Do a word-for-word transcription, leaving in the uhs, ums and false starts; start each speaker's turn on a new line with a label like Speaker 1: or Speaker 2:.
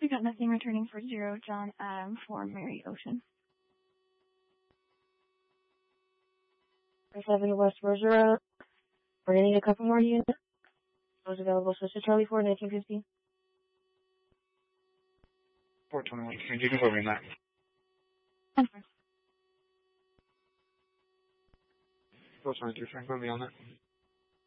Speaker 1: got nothing, returning for zero, John Adam for Mary Ocean.
Speaker 2: seven West Rosera. We're going to need a couple more units. Those available. So, to Charlie four, nineteen fifty.
Speaker 3: four twenty-one. Can you confirm me that?
Speaker 1: Confirm.
Speaker 3: four twenty-three, Frank, will be on that.